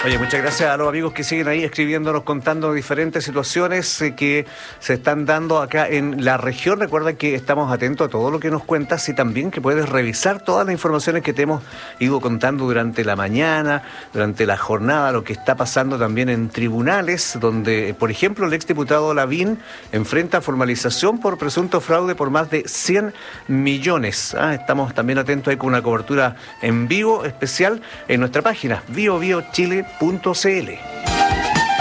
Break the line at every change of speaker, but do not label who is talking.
Oye, muchas gracias a los amigos que siguen ahí escribiéndonos, contando diferentes situaciones que se están dando acá en la región. Recuerda que estamos atentos a todo lo que nos cuentas y también que puedes revisar todas las informaciones que te hemos ido contando durante la mañana, durante la jornada, lo que está pasando también en tribunales, donde, por ejemplo, el exdiputado Lavín enfrenta formalización por presunto fraude por más de 100 millones. Estamos también atentos ahí con una cobertura en vivo especial en nuestra página biobiochile.cl.